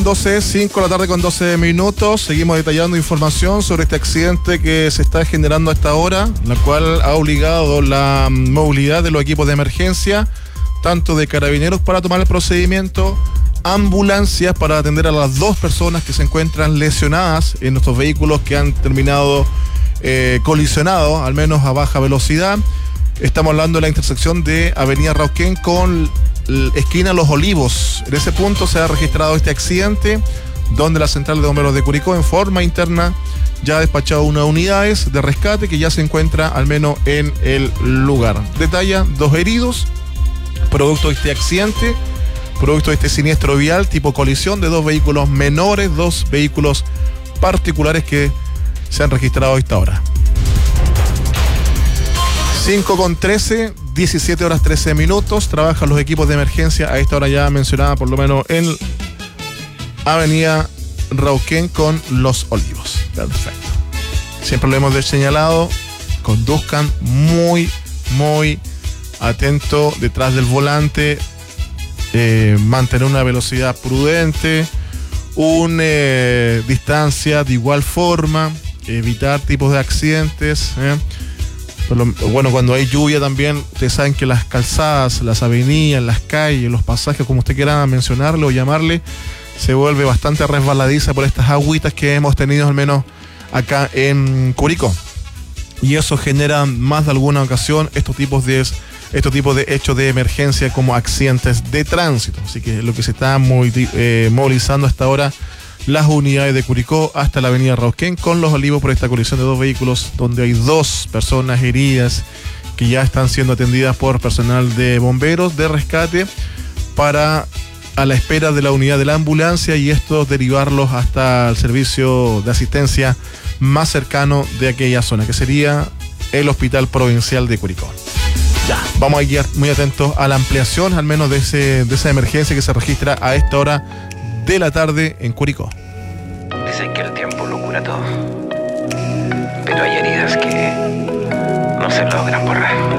5 de la tarde con 12 minutos. Seguimos detallando información sobre este accidente que se está generando a esta hora, la cual ha obligado la movilidad de los equipos de emergencia, tanto de carabineros para tomar el procedimiento, ambulancias para atender a las 2 personas que se encuentran lesionadas en estos vehículos que han terminado colisionados, al menos a baja velocidad. Estamos hablando de la intersección de Avenida Rauquén con esquina Los Olivos. En ese punto se ha registrado este accidente, donde la central de bomberos de Curicó en forma interna ya ha despachado unas unidades de rescate que ya se encuentra al menos en el lugar. Detalla 2 heridos producto de este accidente, producto de este siniestro vial tipo colisión de 2 vehículos menores, 2 vehículos particulares que se han registrado a esta hora. 5:13, 17 horas 13 minutos. Trabajan los equipos de emergencia a esta hora ya mencionada, por lo menos en Avenida Rauquén con Los Olivos. Perfecto. Siempre lo hemos señalado, conduzcan muy atento detrás del volante, mantener una velocidad prudente, una distancia de igual forma, evitar tipos de accidentes. Bueno, cuando hay lluvia también, ustedes saben que las calzadas, las avenidas, las calles, los pasajes, como usted quiera mencionarlo o llamarle, se vuelve bastante resbaladiza por estas agüitas que hemos tenido al menos acá en Curicó. Y eso genera más de alguna ocasión estos tipos de hechos de emergencia como accidentes de tránsito. Así que lo que se está movilizando hasta ahora las unidades de Curicó hasta la avenida Rauquén con Los Olivos por esta colisión de 2 vehículos donde hay 2 personas heridas que ya están siendo atendidas por personal de bomberos de rescate a la espera de la unidad de la ambulancia y estos derivarlos hasta el servicio de asistencia más cercano de aquella zona, que sería el Hospital Provincial de Curicó. Ya, vamos a ir muy atentos a la ampliación, al menos de esa emergencia que se registra a esta hora de la tarde en Curicó. Dicen que el tiempo lo cura todo, pero hay heridas que no se logran borrar.